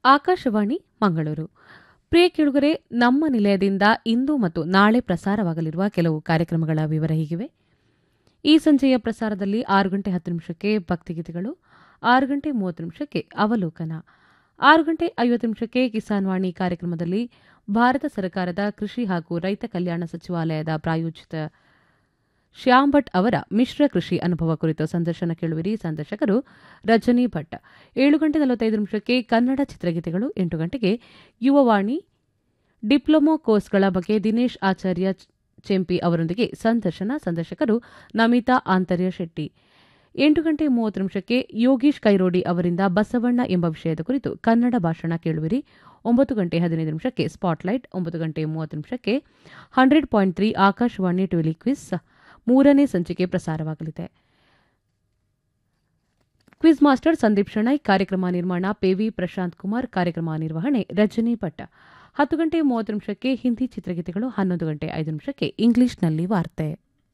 ಆಕಾಶವಾಣಿ ಮಂಗಳೂರು. ಪ್ರಿಯ ಕೇಳುಗರೆ, ನಮ್ಮ ನಿಲಯದಿಂದ ಇಂದು ಮತ್ತು ನಾಳೆ ಪ್ರಸಾರವಾಗಲಿರುವ ಕೆಲವು ಕಾರ್ಯಕ್ರಮಗಳ ವಿವರ ಹೀಗಿವೆ. ಈ ಸಂಜೆಯ ಪ್ರಸಾರದಲ್ಲಿ 6:10 ಭಕ್ತಿಗೀತೆಗಳು, 6:30 ಅವಲೋಕನ, 6:50 ಕಿಸಾನ್ ವಾಣಿ ಕಾರ್ಯಕ್ರಮದಲ್ಲಿ ಭಾರತ ಸರ್ಕಾರದ ಕೃಷಿ ಹಾಗೂ ರೈತ ಕಲ್ಯಾಣ ಸಚಿವಾಲಯದ ಪ್ರಾಯೋಜಿತ ಶ್ಯಾಮ್ ಭಟ್ ಅವರ ಮಿಶ್ರ ಕೃಷಿ ಅನುಭವ ಕುರಿತು ಸಂದರ್ಶನ ಕೇಳುವಿರಿ. ಸಂದರ್ಶಕರು ರಜನಿ ಭಟ್. 7:45 ಕನ್ನಡ ಚಿತ್ರಗೀತೆಗಳು, 8 ಗಂಟೆಗೆ ಯುವವಾಣಿ ಡಿಪ್ಲೊಮೊ ಕೋರ್ಸ್ಗಳ ಬಗ್ಗೆ ದಿನೇಶ್ ಆಚಾರ್ಯ ಚೆಂಪಿ ಅವರೊಂದಿಗೆ ಸಂದರ್ಶನ. ಸಂದರ್ಶಕರು ನಮಿತಾ ಆಂತರ್ಯ ಶೆಟ್ಟಿ. 8:30 ಯೋಗೀಶ್ ಕೈರೋಡಿ ಅವರಿಂದ ಬಸವಣ್ಣ ಎಂಬ ವಿಷಯದ ಕುರಿತು ಕನ್ನಡ ಭಾಷಣ ಕೇಳುವಿರಿ. 9:15 ಸ್ಪಾಟ್ಲೈಟ್, 9:30 100.3 ಆಕಾಶವಾಣಿ ಟ್ವಿಲಿ ಕ್ವಿಜ್ 3ನೇ ಸಂಚಿಕೆ ಪ್ರಸಾರವಾಗಲಿದೆ. ಕ್ವಿಜ್ ಮಾಸ್ಟರ್ ಸಂದೀಪ್ ಶೆಣೈ, ಕಾರ್ಯಕ್ರಮ ನಿರ್ಮಾಣ ಪೆವಿ ಪ್ರಶಾಂತ್ ಕುಮಾರ್, ಕಾರ್ಯಕ್ರಮ ನಿರ್ವಹಣೆ ರಜನಿ ಭಟ್. 10:30 ಹಿಂದಿ ಚಿತ್ರಗೀತೆಗಳು, 11:05 ಇಂಗ್ಲಿಷ್ನಲ್ಲಿ ವಾರ್ತೆ.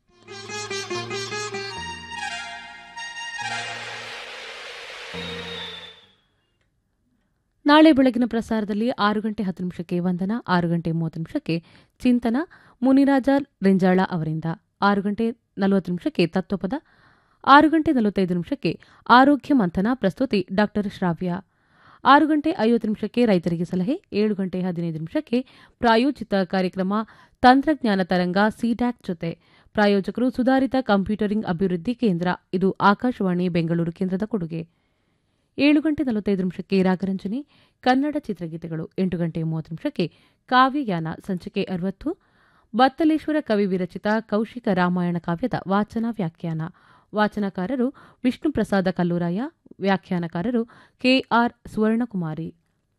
ನಾಳೆ ಬೆಳಗಿನ ಪ್ರಸಾರದಲ್ಲಿ 6:10 ವಂದನ, 6:30 ಚಿಂತನ ಮುನಿರಾಜ ರೆಂಜಾಳ ಅವರಿಂದ, 6:40 ತತ್ವಪದ, 6:45 ಆರೋಗ್ಯ ಮಂಥನ, ಪ್ರಸ್ತುತಿ ಡಾ ಶ್ರಾವ್ಯ, 6:50 ರೈತರಿಗೆ ಸಲಹೆ, 7:15 ಪ್ರಾಯೋಜಿತ ಕಾರ್ಯಕ್ರಮ ತಂತ್ರಜ್ಞಾನ ತರಂಗ ಸಿಡ್ಯಾಕ್ ಜೊತೆ. ಪ್ರಾಯೋಜಕರು ಸುಧಾರಿತ ಕಂಪ್ಯೂಟರಿಂಗ್ ಅಭಿವೃದ್ಧಿ ಕೇಂದ್ರ. ಇದು ಆಕಾಶವಾಣಿ ಬೆಂಗಳೂರು ಕೇಂದ್ರದ ಕೊಡುಗೆ. 7:45 ರಾಗರಂಜನಿ ಕನ್ನಡ ಚಿತ್ರಗೀತೆಗಳು, 8:30 ಕಾವ್ಯಯಾನ ಸಂಚಿಕೆ 60 ಬತ್ತಲೇಶ್ವರ ಕವಿ ವಿರಚಿತ ಕೌಶಿಕ ರಾಮಾಯಣ ಕಾವ್ಯದ ವಾಚನ ವ್ಯಾಖ್ಯಾನ. ವಾಚನಕಾರರು ವಿಷ್ಣುಪ್ರಸಾದ ಕಲ್ಲೂರಾಯ, ವ್ಯಾಖ್ಯಾನಕಾರರು ಕೆಆರ್ ಸುವರ್ಣಕುಮಾರಿ.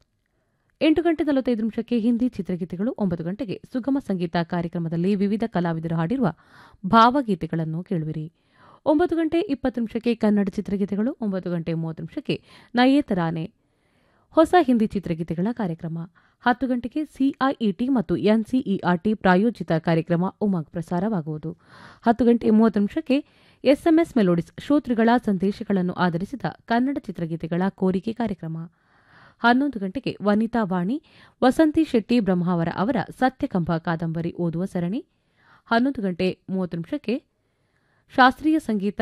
8:45 ಹಿಂದಿ ಚಿತ್ರಗೀತೆಗಳು, 9 ಗಂಟೆಗೆ ಸುಗಮ ಸಂಗೀತ ಕಾರ್ಯಕ್ರಮದಲ್ಲಿ ವಿವಿಧ ಕಲಾವಿದರು ಹಾಡಿರುವ ಭಾವಗೀತೆಗಳನ್ನು ಕೇಳುವಿರಿ. 9:20 ಕನ್ನಡ ಚಿತ್ರಗೀತೆಗಳು, 9:30 ನಯೇ ತರಾನೆ ಹೊಸ ಹಿಂದಿ ಚಿತ್ರಗೀತೆಗಳ ಕಾರ್ಯಕ್ರಮ. 10 ಗಂಟೆಗೆ ಸಿಐಇಟಿ ಮತ್ತು ಎನ್ಸಿಇಆರ್ಟಿ ಪ್ರಾಯೋಜಿತ ಕಾರ್ಯಕ್ರಮ ಉಮಂಗ್ ಪ್ರಸಾರವಾಗುವುದು. 10:30 ಎಸ್ಎಂಎಸ್ ಮೆಲೋಡಿಸ್ ಶ್ರೋತೃಗಳ ಸಂದೇಶಗಳನ್ನು ಆಧರಿಸಿದ ಕನ್ನಡ ಚಿತ್ರಗೀತೆಗಳ ಕೋರಿಕೆ ಕಾರ್ಯಕ್ರಮ. 11 ಗಂಟೆಗೆ ವನಿತಾ ವಾಣಿ ವಸಂತಿ ಶೆಟ್ಟಿ ಬ್ರಹ್ಮಾವರ ಅವರ ಸತ್ಯಕಂಬ ಕಾದಂಬರಿ ಓದುವ ಸರಣಿ. 11:30 ಶಾಸ್ತ್ರೀಯ ಸಂಗೀತ